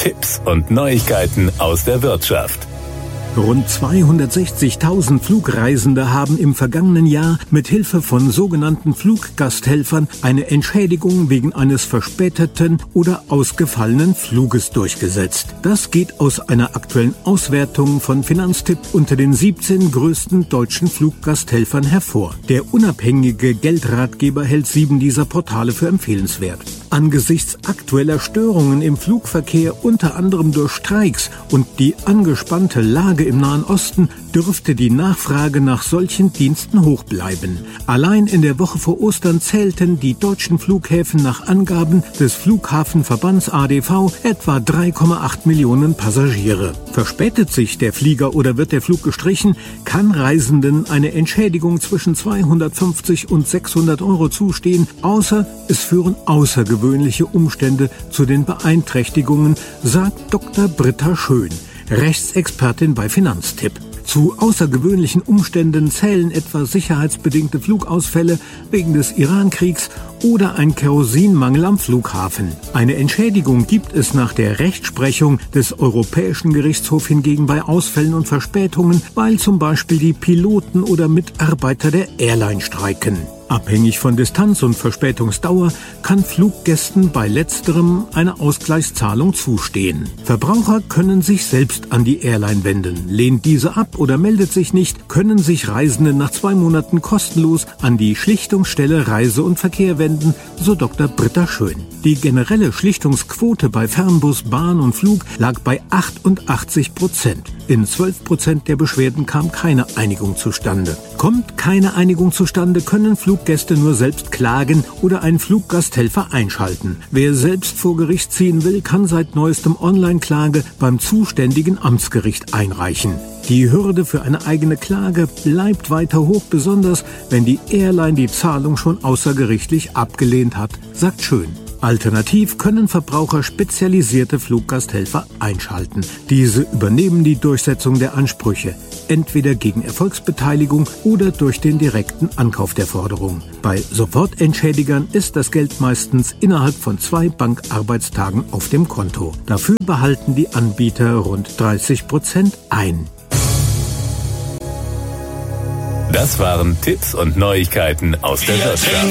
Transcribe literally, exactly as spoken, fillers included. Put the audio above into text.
Tipps und Neuigkeiten aus der Wirtschaft. Rund zweihundertsechzigtausend Flugreisende haben im vergangenen Jahr mit Hilfe von sogenannten Fluggasthelfern eine Entschädigung wegen eines verspäteten oder ausgefallenen Fluges durchgesetzt. Das geht aus einer aktuellen Auswertung von Finanztipp unter den siebzehn größten deutschen Fluggasthelfern hervor. Der unabhängige Geldratgeber hält sieben dieser Portale für empfehlenswert. Angesichts aktueller Störungen im Flugverkehr, unter anderem durch Streiks und die angespannte Lage im Nahen Osten, dürfte die Nachfrage nach solchen Diensten hoch bleiben. Allein in der Woche vor Ostern zählten die deutschen Flughäfen nach Angaben des Flughafenverbands A D V etwa drei Komma acht Millionen Passagiere. Verspätet sich der Flieger oder wird der Flug gestrichen, kann Reisenden eine Entschädigung zwischen zweihundertfünfzig und sechshundert Euro zustehen, außer es führen außergewöhnliche Umstände zu den Beeinträchtigungen, sagt Doktor Britta Schön, Rechtsexpertin bei Finanztipp. Zu außergewöhnlichen Umständen zählen etwa sicherheitsbedingte Flugausfälle wegen des Irankriegs oder ein Kerosinmangel am Flughafen. Eine Entschädigung gibt es nach der Rechtsprechung des Europäischen Gerichtshofs hingegen bei Ausfällen und Verspätungen, weil zum Beispiel die Piloten oder Mitarbeiter der Airline streiken. Abhängig von Distanz und Verspätungsdauer kann Fluggästen bei letzterem eine Ausgleichszahlung zustehen. Verbraucher können sich selbst an die Airline wenden. Lehnt diese ab oder meldet sich nicht, können sich Reisende nach zwei Monaten kostenlos an die Schlichtungsstelle Reise und Verkehr wenden, so Doktor Britta Schön. Die generelle Schlichtungsquote bei Fernbus, Bahn und Flug lag bei achtundachtzig Prozent. In zwölf Prozent der Beschwerden kam keine Einigung zustande. Kommt keine Einigung zustande, können Fluggäste nur selbst klagen oder einen Fluggasthelfer einschalten. Wer selbst vor Gericht ziehen will, kann seit neuestem Online-Klage beim zuständigen Amtsgericht einreichen. Die Hürde für eine eigene Klage bleibt weiter hoch, besonders wenn die Airline die Zahlung schon außergerichtlich abgelehnt hat, sagt Schön. Alternativ können Verbraucher spezialisierte Fluggasthelfer einschalten. Diese übernehmen die Durchsetzung der Ansprüche, entweder gegen Erfolgsbeteiligung oder durch den direkten Ankauf der Forderung. Bei Sofortentschädigern ist das Geld meistens innerhalb von zwei Bankarbeitstagen auf dem Konto. Dafür behalten die Anbieter rund dreißig Prozent ein. Das waren Tipps und Neuigkeiten aus der Wirtschaft.